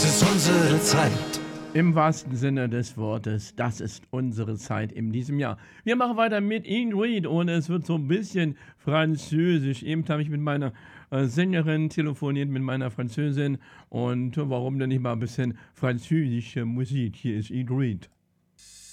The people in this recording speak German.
ist unsere Zeit. Im wahrsten Sinne des Wortes, das ist unsere Zeit in diesem Jahr. Wir machen weiter mit Ingrid und es wird so ein bisschen französisch. Eben habe ich mit meiner Sängerin telefoniert, mit meiner Französin. Und warum denn nicht mal ein bisschen französische Musik? Hier ist Ingrid.